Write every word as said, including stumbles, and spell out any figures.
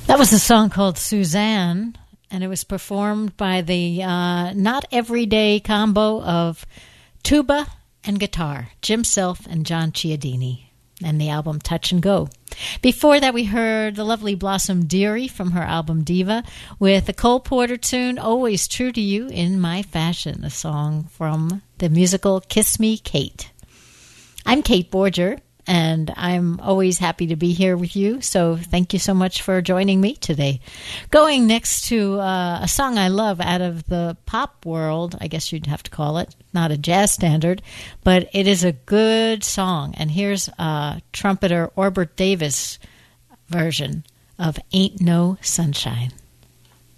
That was a song called Suzanne, and it was performed by the uh, Not Everyday combo of tuba and guitar, Jim Self and John Chiodini, and the album Touch and Go. Before that, we heard the lovely Blossom Dearie from her album Diva with the Cole Porter tune, Always True to You in My Fashion, a song from the musical Kiss Me, Kate. I'm Kate Borger, and I'm always happy to be here with you, so thank you so much for joining me today. Going next to uh, a song I love out of the pop world, I guess you'd have to call it, not a jazz standard, but it is a good song. And here's uh, trumpeter Orbert Davis version of Ain't No Sunshine.